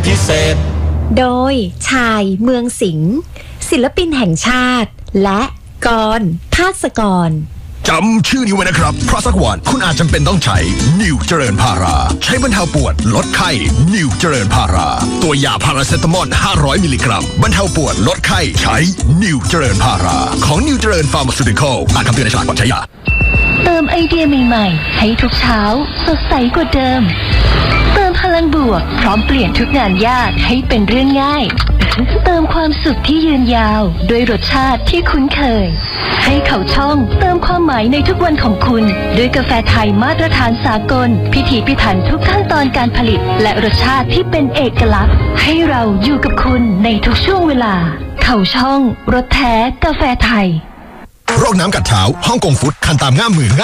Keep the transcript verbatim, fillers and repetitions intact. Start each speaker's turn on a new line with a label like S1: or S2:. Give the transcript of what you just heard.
S1: พิเศษ
S2: โดยชายเมืองสิงห์ศิลปินแห่งชาติและกรภาสกร
S3: จำชื่อนี้ไว้นะครับเพราะสักวันคุณอาจจำเป็นต้องใช้นิวเจริญพาราใช้บรรเทาปวดลดไข้นิวเจริญพาราตัวยาพาราเซตามอลห้าร้อยมิลลิกรัมบรรเทาปวดลดไข้ใช้นิวเจริญพาราของนิวเจริญฟาร์มาซูติคอลอ่านคำเตือนในฉลากก่อนใช้ยา
S4: เติมไอเดียใหม่ๆให้ทุกเช้าสดใสกว่าเดิมเติมพลังบวกพร้อมเปลี่ยนทุกงานยากให้เป็นเรื่องง่ายเติมความสุขที่ยืนยาวด้วยรสชาติที่คุ้นเคยให้เขาช่องเติมความหมายในทุกวันของคุณด้วยกาแฟไทยมาตรฐานสากลพิถีพิถันทุกขั้นตอนการผลิตและรสชาติที่เป็นเอกลักษณ์ให้เราอยู่กับคุณในทุกช่วงเวลาเขาช่องรสแท้กาแฟไทย
S3: โรคน้ำกัดเท้าฮ่องกงฟุตคันตามง่ามมือ